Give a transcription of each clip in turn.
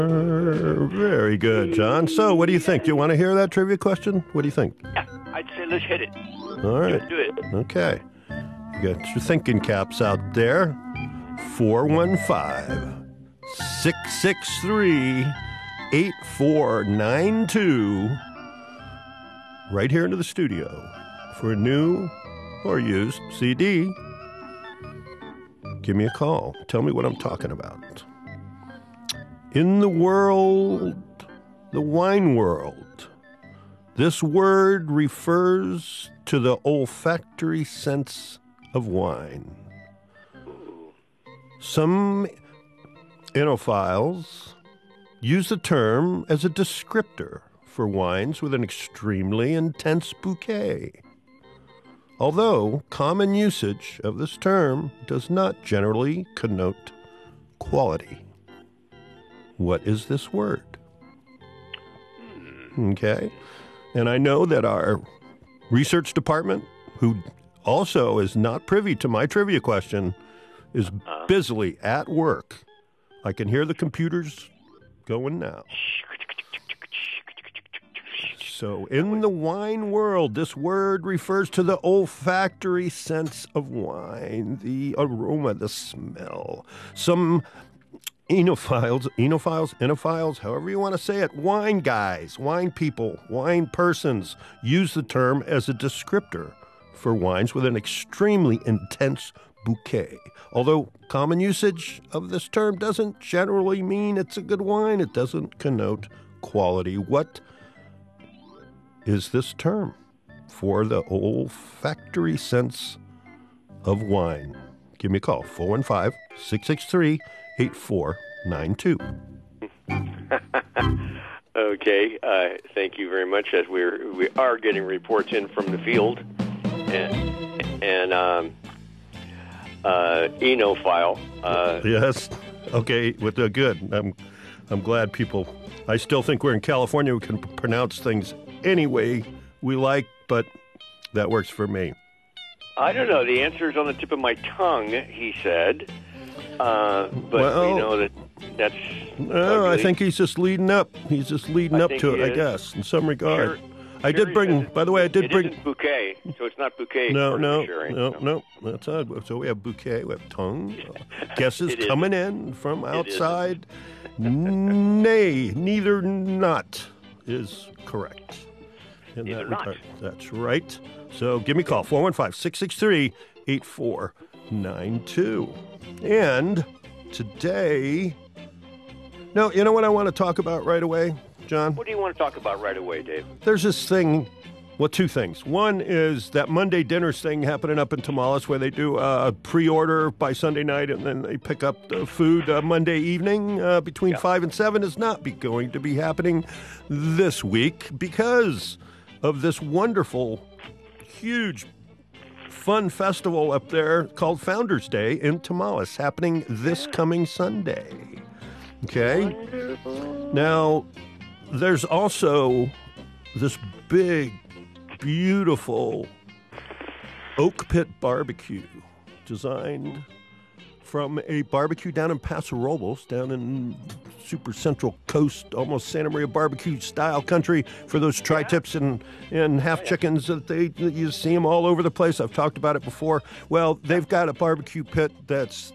Very good, John. So, what do you think? Do you want to hear that trivia question? What do you think? Yeah, I'd say let's hit it. All right. Let's do it. Okay. You got your thinking caps out there. 415-663-8492. Right here into the studio for a new or used CD. Give me a call. Tell me what I'm talking about. In the world, the wine world, this word refers to the olfactory sense of wine. Some enophiles use the term as a descriptor for wines with an extremely intense bouquet. Although common usage of this term does not generally connote quality. What is this word? Okay. And I know that our research department, who also is not privy to my trivia question, is busily at work. I can hear the computers going now. So in the wine world, this word refers to the olfactory sense of wine, the aroma, the smell. Some enophiles, however you want to say it, wine guys, wine people, wine persons use the term as a descriptor for wines with an extremely intense bouquet. Although common usage of this term doesn't generally mean it's a good wine, it doesn't connote quality. What is this term for the olfactory sense of wine? Give me a call, 415-663-8492. Okay, thank you very much. As we are getting reports in from the field, and enophile. Yes. Okay. With the good. I'm glad people. I still think we're in California. We can pronounce things any way we like, but that works for me. I don't know. The answer is on the tip of my tongue, he said. But we know that's. No, I think he's just leading up. He's just leading up to it, I guess, in some regard. Sure. I did bring. By the way, I did bring. It isn't bouquet, so it's not bouquet. No. No. That's odd. So we have bouquet. We have tongue. Guesses coming in from outside. Nay, neither not is correct. In Neither that not. regard. That's right. So give me a call, 415-663-8492. And today, no, you know what I want to talk about right away, John? What do you want to talk about right away, Dave? There's this thing, well, two things. One is that Monday dinners thing happening up in Tamales where they do a pre-order by Sunday night and then they pick up the food Monday evening between 5 and 7 is not going to be happening this week because of this wonderful, huge, fun festival up there called Founders Day in Tamales happening this coming Sunday. Okay? Wonderful. Now, there's also this big, beautiful oak pit barbecue designed from a barbecue down in Paso Robles, down in super central coast, almost Santa Maria barbecue style country for those tri-tips and half chickens that you see them all over the place. I've talked about it before. Well, they've got a barbecue pit that's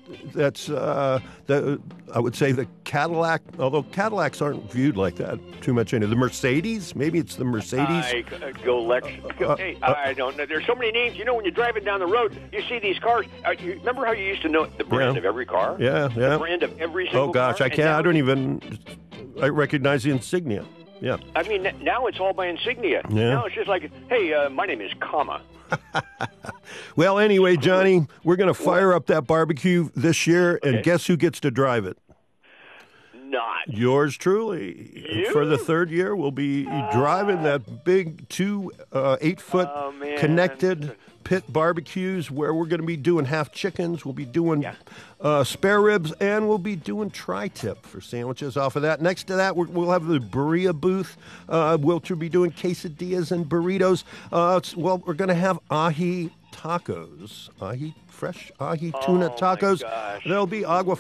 I would say the Cadillac, although Cadillacs aren't viewed like that too much anymore. The Mercedes, maybe it's the Mercedes. Go Lex. Hey, I don't know. There's so many names. You know, when you're driving down the road, you see these cars. You remember how you used to know the brand of every car? Yeah. The brand of every single car? Oh, gosh, I can't. I recognize the insignia. Yeah. I mean, now it's all by insignia. Yeah. Now it's just like, hey, my name is Comma. Well, anyway, Johnny, we're going to fire up that barbecue this year, and guess who gets to drive it? Not. Yours truly. You? For the third year, we'll be driving that big 8-foot connected pit barbecues where we're going to be doing half chickens. We'll be doing spare ribs, and we'll be doing tri-tip for sandwiches off of that. Next to that, we'll have the Berea booth. We'll be doing quesadillas and burritos. We're going to have ahi tacos, fresh ahi tuna tacos. My gosh. There'll be agua